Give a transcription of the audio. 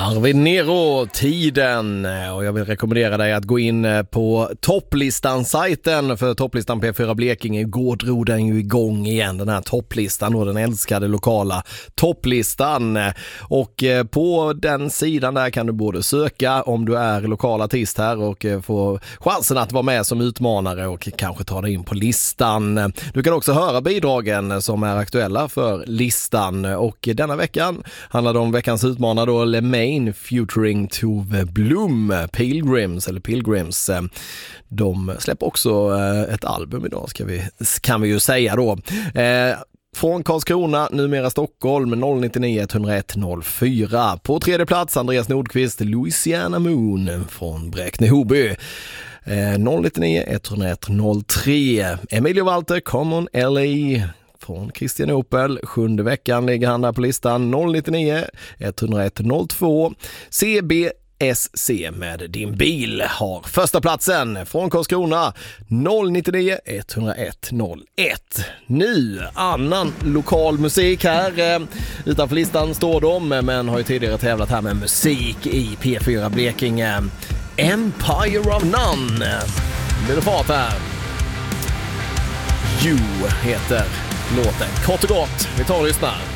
Arvid Nero, Tiden, och jag vill rekommendera dig att gå in på topplistan-sajten för topplistan P4 Blekinge. Igår drog den ju igång igen, den här topplistan och den älskade lokala topplistan, och på den sidan där kan du både söka om du är lokal artist här och få chansen att vara med som utmanare och kanske ta dig in på listan. Du kan också höra bidragen som är aktuella för listan, och denna veckan handlar det om veckans utmanare då, LeMain featuring Tove Blum, Pilgrims. De släpper också ett album idag kan vi ju säga då. Från Karlskrona, numera Stockholm, 099 101 04. På tredje plats Andreas Nordqvist, Louisiana Moon från Bräkne-Hoby. 099 101 03. Emilio Walter, Come on LA från Christian Opel. 7:e veckan ligger han där på listan. 099 101 02. CBSC med din bil har första platsen från Karlskrona. 099 101 01. Nu annan lokal musik här. Utanför listan står de, men har ju tidigare tävlat här med musik i P4 Blekinge. Empire of None. Blir det fart här? You heter låten. Kort och gott, vi tar och lyssnar.